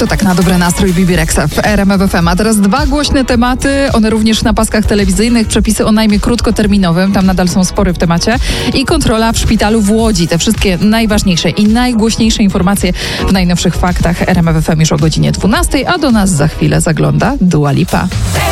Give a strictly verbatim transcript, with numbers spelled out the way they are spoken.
To tak na dobry nastrój Bibi Rexa w R M F F M. A teraz dwa głośne tematy, one również na paskach telewizyjnych. Przepisy o najmie krótkoterminowym, tam nadal są spory w temacie. I kontrola w szpitalu w Łodzi. Te wszystkie najważniejsze i najgłośniejsze informacje w najnowszych faktach R M F F M już o godzinie dwunastej, a do nas za chwilę zagląda Dua Lipa.